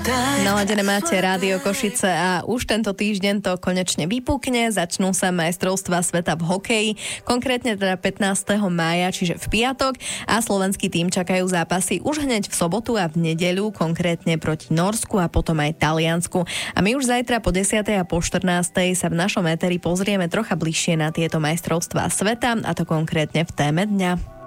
Naladené máte Rádio Košice a už tento týždeň to konečne vypukne. Začnú sa majstrovstvá sveta v hokeji, konkrétne teda 15. mája, čiže v piatok, a slovenský tým čakajú zápasy už hneď v sobotu a v nedeľu, konkrétne proti Norsku a potom aj Taliansku. A my už zajtra po 10. a po 14. sa v našom éteri pozrieme trocha bližšie na tieto majstrovstvá sveta, a to konkrétne v téme dňa.